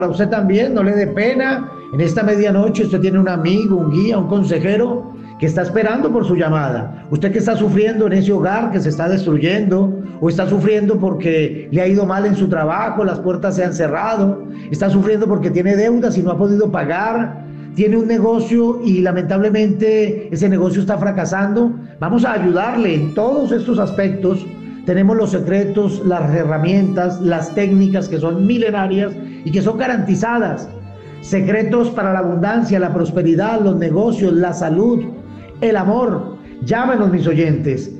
para usted también, no le dé pena. En esta medianoche usted tiene un amigo, un guía, un consejero que está esperando por su llamada. Usted que está sufriendo en ese hogar que se está destruyendo, o está sufriendo porque le ha ido mal en su trabajo, las puertas se han cerrado, está sufriendo porque tiene deudas y no ha podido pagar, tiene un negocio y lamentablemente ese negocio está fracasando. Vamos a ayudarle en todos estos aspectos. Tenemos los secretos, las herramientas, las técnicas que son milenarias y que son garantizadas. Secretos para la abundancia, la prosperidad, los negocios, la salud, el amor. Llámenos, mis oyentes.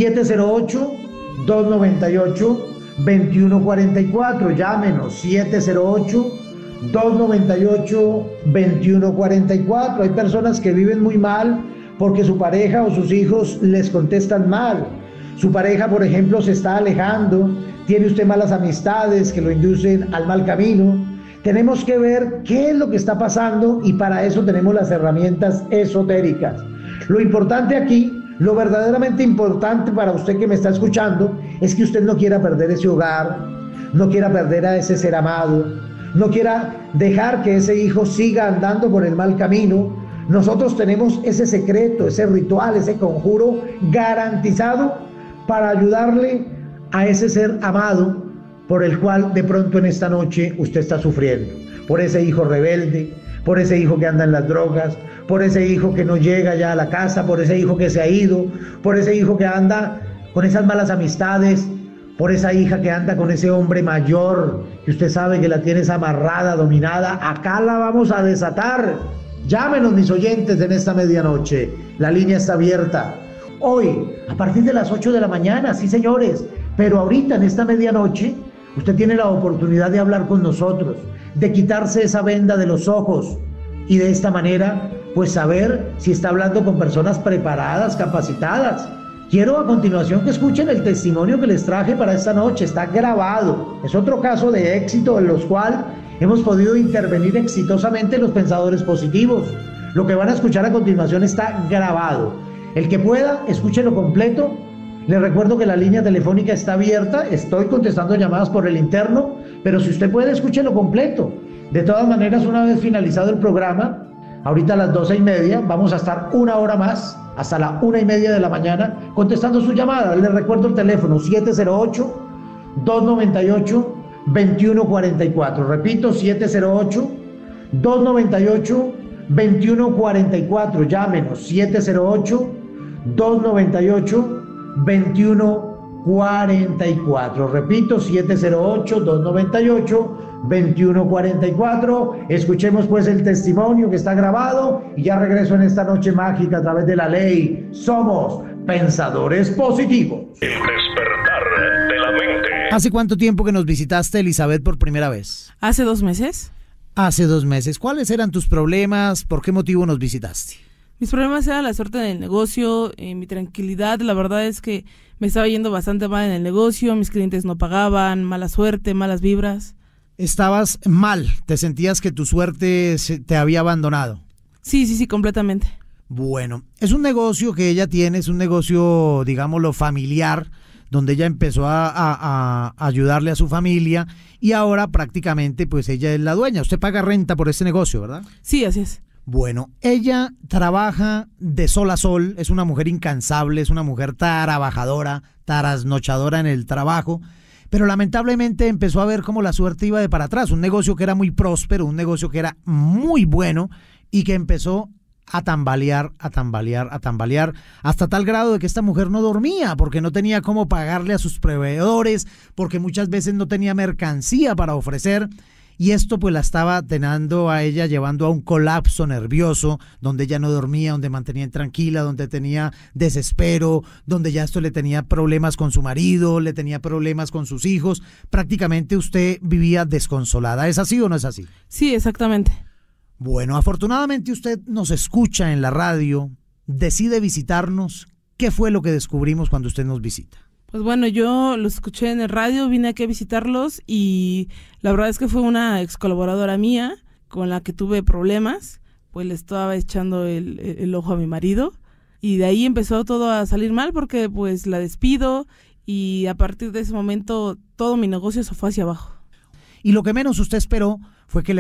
708-298-2144. Llámenos. 708-298-2144. Hay personas que viven muy mal porque su pareja o sus hijos les contestan mal. Su pareja, por ejemplo, se está alejando, tiene usted malas amistades que lo inducen al mal camino. Tenemos que ver qué es lo que está pasando y para eso tenemos las herramientas esotéricas. Lo importante aquí, lo verdaderamente importante para usted que me está escuchando, es que usted no quiera perder ese hogar, no quiera perder a ese ser amado, no quiera dejar que ese hijo siga andando por el mal camino. Nosotros tenemos ese secreto, ese ritual, ese conjuro garantizado para ayudarle a ese ser amado por el cual de pronto en esta noche usted está sufriendo, por ese hijo rebelde, por ese hijo que anda en las drogas, por ese hijo que no llega ya a la casa, por ese hijo que se ha ido, por ese hijo que anda con esas malas amistades, por esa hija que anda con ese hombre mayor que usted sabe que la tienes amarrada, dominada. Acá la vamos a desatar. Llámenos, mis oyentes, en esta medianoche. La línea está abierta. Hoy, a partir de las 8 de la mañana, sí, señores, pero ahorita en esta medianoche, usted tiene la oportunidad de hablar con nosotros, de quitarse esa venda de los ojos y de esta manera, pues saber si está hablando con personas preparadas, capacitadas. Quiero a continuación que escuchen el testimonio que les traje para esta noche, está grabado. Es otro caso de éxito en los cuales hemos podido intervenir exitosamente los pensadores positivos. Lo que van a escuchar a continuación está grabado. El que pueda, escúchelo completo. Les recuerdo que la línea telefónica está abierta. Estoy contestando llamadas por el interno, pero si usted puede, escúchelo completo. De todas maneras, una vez finalizado el programa, ahorita a las 12:30, vamos a estar una hora más, hasta la 1:30 de la mañana, contestando sus llamadas. Les recuerdo el teléfono, 708-298-2144. Repito, 708-298-2144. Llámenos, 708-298-2144. Repito, 708-298-2144. Escuchemos pues el testimonio que está grabado y ya regreso en esta noche mágica a través de la ley. Somos pensadores positivos. El despertar de la mente. ¿Hace cuánto tiempo que nos visitaste, Elizabeth, por primera vez? Hace 2 meses. Hace 2 meses. ¿Cuáles eran tus problemas? ¿Por qué motivo nos visitaste? Mis problemas eran la suerte del negocio, mi tranquilidad. La verdad es que me estaba yendo bastante mal en el negocio, mis clientes no pagaban, mala suerte, malas vibras. Estabas mal, te sentías que tu suerte te había abandonado. Sí, completamente. Bueno, es un negocio que ella tiene, es un negocio, digámoslo, familiar, donde ella empezó a ayudarle a su familia y ahora prácticamente pues ella es la dueña. Usted paga renta por ese negocio, ¿verdad? Sí, así es. Bueno, ella trabaja de sol a sol, es una mujer incansable, es una mujer trabajadora, trasnochadora en el trabajo, pero lamentablemente empezó a ver cómo la suerte iba de para atrás. Un negocio que era muy próspero, un negocio que era muy bueno y que empezó a tambalear, hasta tal grado de que esta mujer no dormía porque no tenía cómo pagarle a sus proveedores, porque muchas veces no tenía mercancía para ofrecer. Y esto pues la estaba teniendo a ella, llevando a un colapso nervioso, donde ella no dormía, donde mantenía intranquila, donde tenía desespero, donde ya esto le tenía problemas con su marido, le tenía problemas con sus hijos. Prácticamente usted vivía desconsolada. ¿Es así o no es así? Sí, exactamente. Bueno, afortunadamente usted nos escucha en la radio, decide visitarnos. ¿Qué fue lo que descubrimos cuando usted nos visita? Pues bueno, yo los escuché en el radio, vine aquí a visitarlos y la verdad es que fue una ex colaboradora mía con la que tuve problemas, pues le estaba echando el ojo a mi marido y de ahí empezó todo a salir mal porque pues la despido y a partir de ese momento todo mi negocio se fue hacia abajo. y lo que menos usted esperó fue que